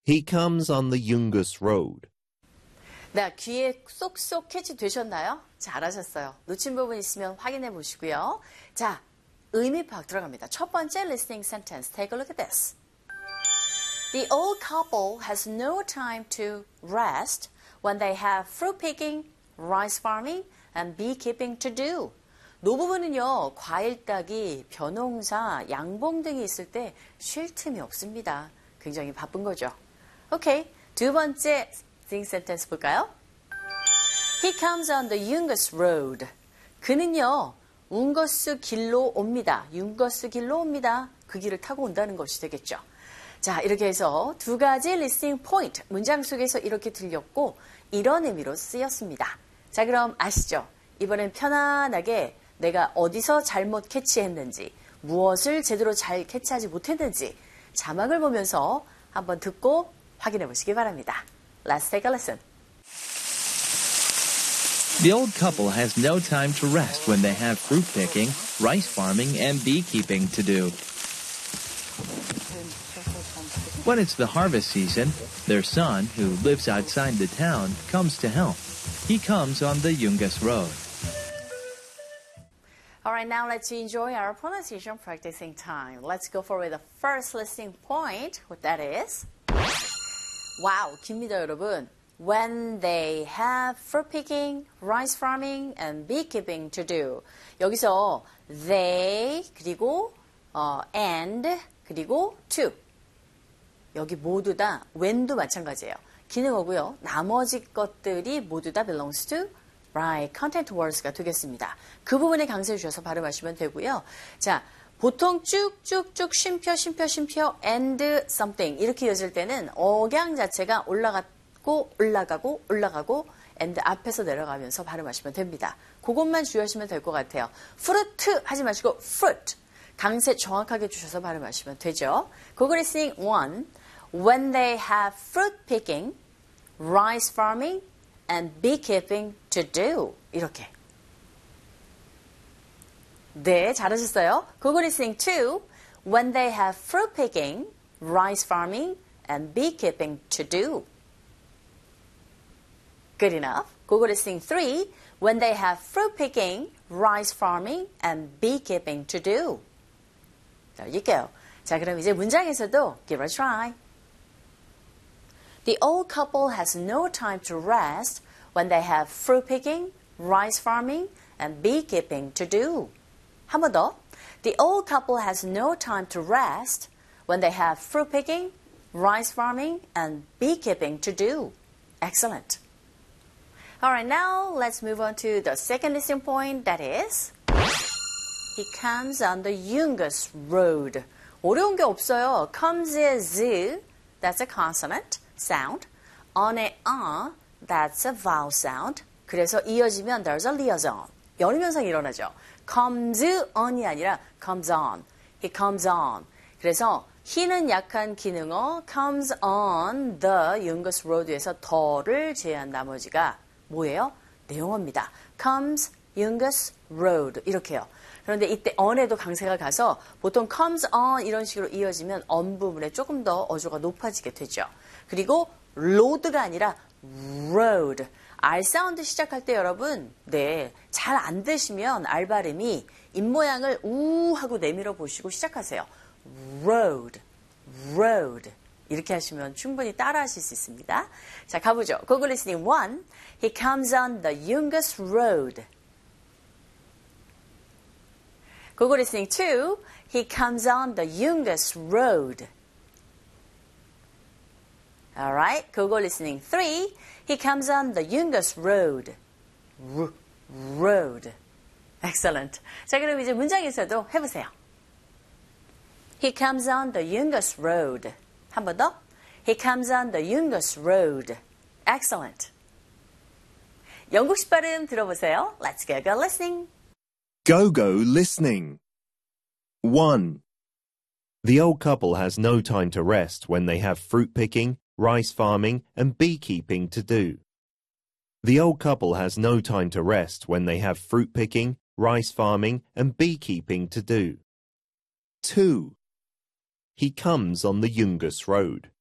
He comes on the Yungus Road. 네, 귀에 쏙쏙 캐치 되셨나요? 잘하셨어요. 놓친 부분 있으면 확인해 보시고요. 자, 의미 파악 들어갑니다. 첫 번째 listening sentence. Take a look at this. The old couple has no time to rest when they have fruit picking, rice farming, and beekeeping to do. 노부부는요, 과일 따기, 벼농사, 양봉 등이 있을 때 쉴 틈이 없습니다. 굉장히 바쁜 거죠. 오케이, 두 번째 listening sentence 볼까요? He comes on the Yungus Road. 그는요, 웅거스 길로 옵니다. 융거스 길로 옵니다. 그 길을 타고 온다는 것이 되겠죠. 자, 이렇게 해서 두 가지 listening point, 문장 속에서 이렇게 들렸고 이런 의미로 쓰였습니다. 자, 그럼 아시죠? 이번엔 편안하게 내가 어디서 잘못 캐치했는지, 무엇을 제대로 잘 캐치하지 못했는지 자막을 보면서 한번 듣고 확인해 보시기 바랍니다. Let's take a listen. The old couple has no time to rest when they have fruit picking, rice farming, and beekeeping to do. When it's the harvest season, their son, who lives outside the town, comes to help. He comes on the Yungus Road. All right, now let's enjoy our pronunciation practicing time. Let's go for the first listening point. What that is? 와우, 깁니다, 여러분. When they have fruit picking, rice farming, and beekeeping to do. 여기서 they, 그리고 and, 그리고 to. 여기 모두 다 when도 마찬가지예요. 기능어고요. 나머지 것들이 모두 다 belongs to right, content words가 되겠습니다. 그 부분에 강세를 주셔서 발음하시면 되고요. 자, 보통 쭉쭉쭉 쉼표 and something 이렇게 이어질 때는 억양 자체가 올라가고 and 앞에서 내려가면서 발음하시면 됩니다. 그것만 주의하시면 될 것 같아요. fruit 하지 마시고 fruit 강세 정확하게 주셔서 발음하시면 되죠. Google listening 1. When they have fruit picking, rice farming, and beekeeping to do. 이렇게. 네, 잘하셨어요. Google listening 2. When they have fruit picking, rice farming, and beekeeping to do. Good enough. Google listening 3. When they have fruit picking, rice farming, and beekeeping to do. There you go. 자, 그럼 이제 문장에서도 give it a try. The old couple has no time to rest when they have fruit picking, rice farming, and beekeeping to do. 한 번 더. The old couple has no time to rest when they have fruit picking, rice farming, and beekeeping to do. Excellent. All right, now let's move on to the second listening point, that is he comes on the Yungus Road. 어려운 게 없어요. comes의 z, that's a consonant sound. on의 that's a vowel sound. 그래서 이어지면 there's a liaison. 연이면상이 일어나죠. comes on이 아니라 comes on. He comes on. 그래서 he는 약한 기능어 comes on the Yungus Road에서 더를 제외한 나머지가 뭐예요? 내용어입니다. comes Yungus Road 이렇게요. 그런데 이때 on에도 강세가 가서 보통 comes on 이런 식으로 이어지면 on 부분에 조금 더 어조가 높아지게 되죠. 그리고 road가 아니라 road. R 사운드 시작할 때 여러분, 네, 잘 안 되시면 R 발음이 입모양을 우 하고 내밀어 보시고 시작하세요. road, road. 이렇게 하시면 충분히 따라 하실 수 있습니다. 자, 가보죠. Google listening 1. He comes on the Yungus Road. Google listening 2. He comes on the Yungus Road. All right. Google listening 3. He comes on the Yungus Road. Road. Excellent. 자, 그럼 이제 문장에서도 해보세요. He comes on the Yungus Road. 한 번 더. He comes on the Yungus Road. Excellent. 영국식 발음 들어보세요. Let's go listening. Go listening. 1. The old couple has no time to rest when they have fruit picking, rice farming, and beekeeping to do. The old couple has no time to rest when they have fruit picking, rice farming, and beekeeping to do. 2. He comes on the Yungus Road.